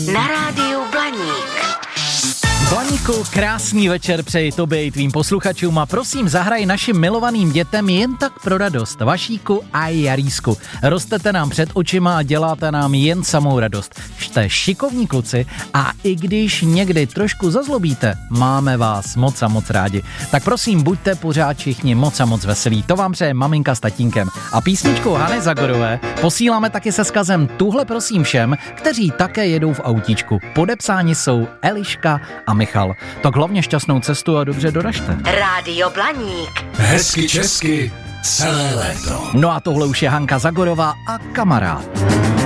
Na rádiu Blaník. Blaníku, krásný večer přeji tobě i tvým posluchačům a prosím zahraj našim milovaným dětem jen tak pro radost. Vašíku a Jarísku. Rostete nám před očima a děláte nám jen samou radost. Jste šikovní kluci a i když někdy trošku zazlobíte, máme vás moc a moc rádi. Tak prosím, buďte pořád všichni moc a moc veselí. To vám přeje maminka s tatínkem. A písničkou Hany Zagorové posíláme taky se vzkazem tuhle prosím všem, kteří také jedou v autíčku. Podepsáni jsou Eliška a Michal. Tak hlavně šťastnou cestu a dobře doražte. Rádio Blaník. Hezky česky celé léto. No a tohle už je Hanka Zagorová a Kamarád.